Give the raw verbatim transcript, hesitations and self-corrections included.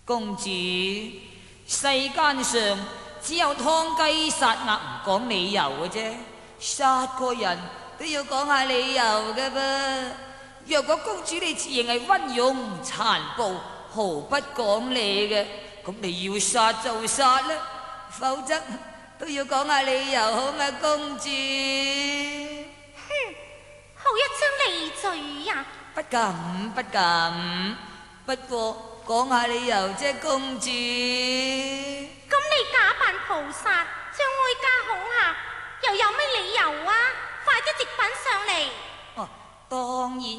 公主，世間上只有劏雞殺鴨唔講理由嘅啫，殺個人都要講下理由嘅噃。若果公主你自認係溫庸殘暴、毫不講理嘅，咁你要殺就殺啦，否則都要講下理由好嘛，公主？ 哼，好一張利嘴呀！ 不敢不敢，不過講下理由啫，公主。 咁你假扮菩薩，將哀家恐嚇，又有咩理由啊？快啲直品上嚟！ 哦，當然